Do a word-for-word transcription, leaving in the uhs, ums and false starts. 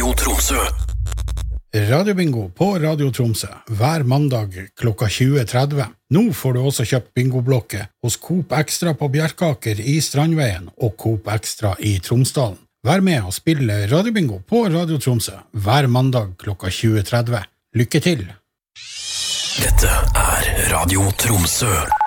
Radio Tromsø. Radiobingo på Radio Tromsø hver mandag klokka tjue tretti. Nå får du også kjøpt bingoblokke hos Coop Extra på Bjerkaker i Strandveien og Coop Extra i Tromsdalen. Vær med og spille Radiobingo på Radio Tromsø hver mandag klokka tjue tretti. Lykke til! Dette er Radio Tromsø.